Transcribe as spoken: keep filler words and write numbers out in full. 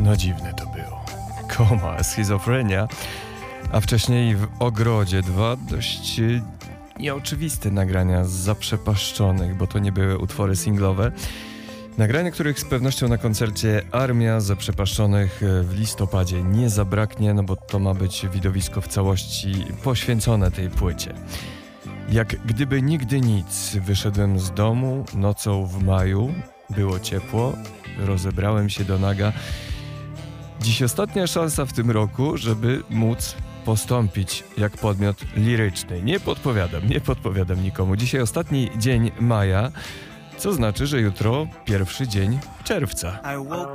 No dziwne to było. Koma, schizofrenia, a wcześniej w Ogrodzie dwa dość e, nieoczywiste nagrania z zaprzepaszczonych, bo to nie były utwory singlowe. Nagrania, których z pewnością na koncercie Armia Zaprzepaszczonych w listopadzie nie zabraknie, no bo to ma być widowisko w całości poświęcone tej płycie. Jak gdyby nigdy nic, wyszedłem z domu nocą w maju, było ciepło, rozebrałem się do naga. Dziś ostatnia szansa w tym roku, żeby móc postąpić jak podmiot liryczny. Nie podpowiadam, nie podpowiadam nikomu. Dzisiaj ostatni dzień maja, co znaczy, że jutro pierwszy dzień czerwca.